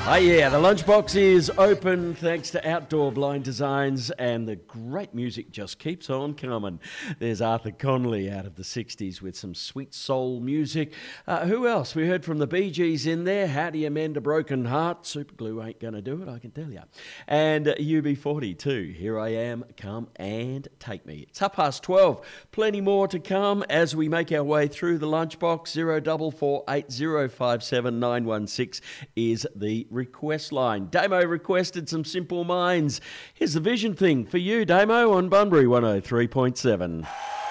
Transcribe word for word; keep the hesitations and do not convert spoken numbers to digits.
Oh yeah, the lunchbox is open thanks to Outdoor Blind Designs, and the great music just keeps on coming. There's Arthur Conley out of the sixties with some sweet soul music. Uh, who else? We heard from the Bee Gees in there. How do you mend a broken heart? Superglue ain't going to do it, I can tell you. And uh, U B forty too. Here I am, come and take me. It's half past twelve. Plenty more to come as we make our way through the lunchbox. zero four four eight zero five seven nine one six is the request line. Damo requested some Simple Minds. Here's the Vision Thing for you, Damo, on Bunbury one oh three point seven.